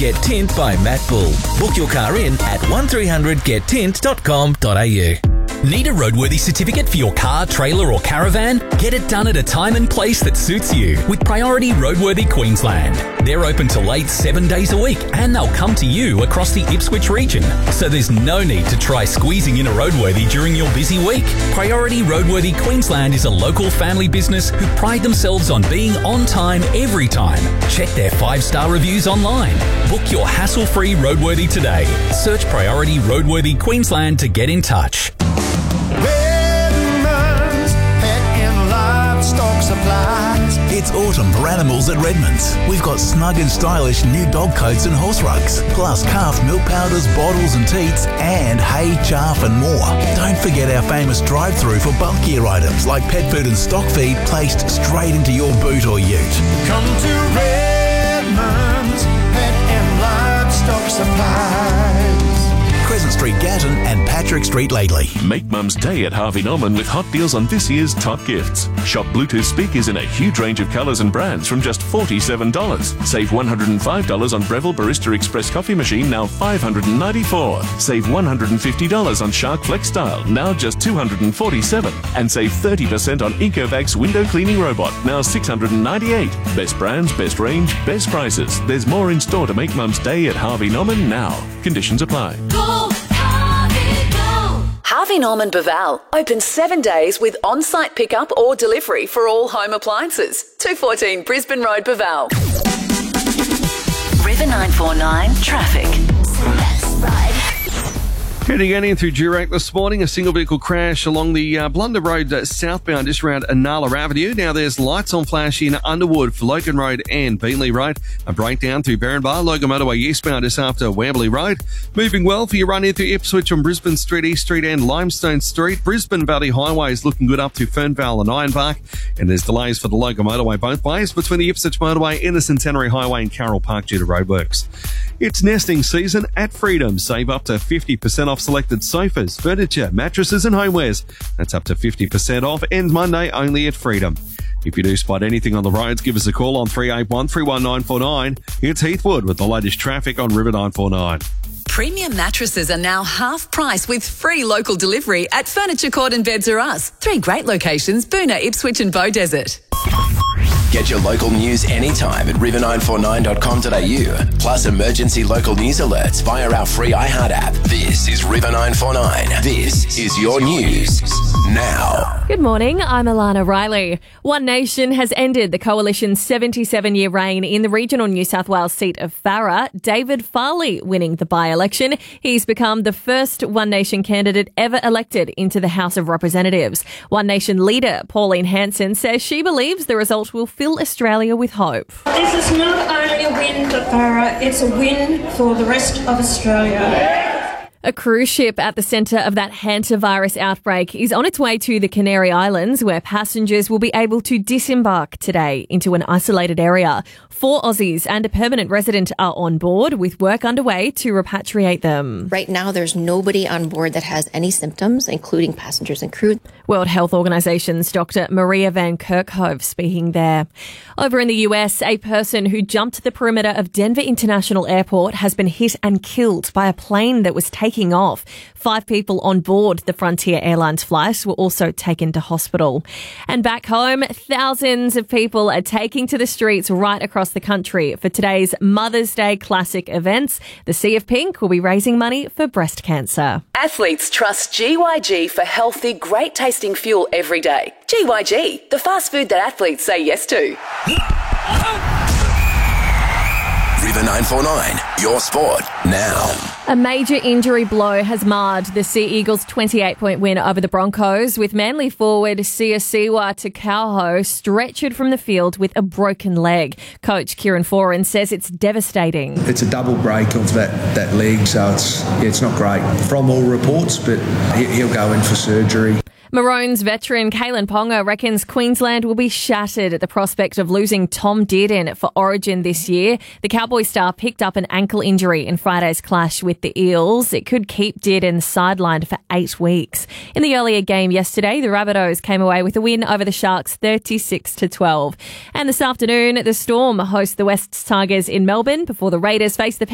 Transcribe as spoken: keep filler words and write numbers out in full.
Get Tint by Matt Bull. Book your car in at one three hundred get tint dot com dot a u. Need a roadworthy certificate for your car, trailer or caravan? Get it done at a time and place that suits you with Priority Roadworthy Queensland. They're open till late seven days a week and they'll come to you across the Ipswich region. So there's no need to try squeezing in a roadworthy during your busy week. Priority Roadworthy Queensland is a local family business who pride themselves on being on time every time. Check their five-star reviews online. Book your hassle-free roadworthy today. Search Priority Roadworthy Queensland to get in touch. Redmond's Pet and Livestock Supplies. It's autumn for animals at Redmond's. We've got snug and stylish new dog coats and horse rugs, plus calf milk powders, bottles and teats, and hay, chaff and more. Don't forget our famous drive-through for bulkier items like pet food and stock feed placed straight into your boot or ute. Come to Redmond's Pet and Livestock Supplies. Crescent Street, Gatton and Patrick Street, Lately. Make Mum's Day at Harvey Norman with hot deals on this year's top gifts. Shop Bluetooth speakers in a huge range of colours and brands from just forty-seven dollars. Save one hundred five dollars on Breville Barista Express coffee machine, now five hundred ninety-four dollars. Save one hundred fifty dollars on Shark Flex Style, now just two hundred forty-seven dollars. And save thirty percent on Ecovacs window cleaning robot, now six hundred ninety-eight dollars. Best brands, best range, best prices. There's more in store to make Mum's Day at Harvey Norman now. Conditions apply. Go, Harvey, go! Harvey Norman Baval, open seven days with on-site pickup or delivery for all home appliances. two fourteen Brisbane Road, Baval. River nine four nine Traffic. Heading in through Durack this morning, a single vehicle crash along the uh, Blunder Road uh, southbound just around Anala Avenue. Now there's lights on flash in Underwood for Logan Road and Beanley Road. A breakdown through Barrenbar, Logan Motorway eastbound just after Wambley Road. Moving well for your run in through Ipswich on Brisbane Street, East Street and Limestone Street. Brisbane Valley Highway is looking good up to Fernvale and Ironbark. And there's delays for the Logan Motorway both ways between the Ipswich Motorway and the Centenary Highway in Carroll Park due to roadworks. It's nesting season at Freedom. Save up to fifty percent off selected sofas, furniture, mattresses and homewares. That's up to fifty percent off. Ends Monday only at Freedom. If you do spot anything on the roads, give us a call on three eight one, three one nine four nine. It's Heathwood with the latest traffic on River nine four nine. Premium mattresses are now half price with free local delivery at Furniture Court and Beds R Us. Three great locations, Boona, Ipswich and Beaudesert. Get your local news anytime at river nine four nine dot com dot a u. Plus emergency local news alerts via our free iHeart app. This is River nine four nine. This is your news now. Good morning, I'm Alana Riley. One Nation has ended the Coalition's seventy-seven-year reign in the regional New South Wales seat of Farrer, David Farley winning the by-election. He's become the first One Nation candidate ever elected into the House of Representatives. One Nation leader Pauline Hanson says she believes the result will fill Australia with hope. This is not only a win for Farrer, it's a win for the rest of Australia. A cruise ship at the centre of that hantavirus outbreak is on its way to the Canary Islands, where passengers will be able to disembark today into an isolated area. Four Aussies and a permanent resident are on board, with work underway to repatriate them. Right now, there's nobody on board that has any symptoms, including passengers and crew. World Health Organization's Doctor Maria Van Kerkhove speaking there. Over in the U S, a person who jumped the perimeter of Denver International Airport has been hit and killed by a plane that was taking off. Five people on board the Frontier Airlines flight were also taken to hospital. And back home, thousands of people are taking to the streets right across the country for today's Mother's Day Classic events. The Sea of Pink will be raising money for breast cancer. Athletes trust G Y G for healthy, great-tasting fuel every day. G Y G, the fast food that athletes say yes to. River nine four nine, your sport now. A major injury blow has marred the Sea Eagles' twenty-eight point win over the Broncos, with Manly forward Siosiwa Takauho stretchered from the field with a broken leg. Coach Kieran Foran says it's devastating. It's a double break of that, that leg, so it's yeah, it's not great from all reports, but he'll go in for surgery. Maroons veteran Kalen Ponga reckons Queensland will be shattered at the prospect of losing Tom Dearden for Origin this year. The Cowboy star picked up an ankle injury in Friday's clash with the Eels. It could keep Dearden sidelined for eight weeks. In the earlier game yesterday, the Rabbitohs came away with a win over the Sharks thirty-six to twelve. And this afternoon, the Storm host the Wests Tigers in Melbourne before the Raiders face the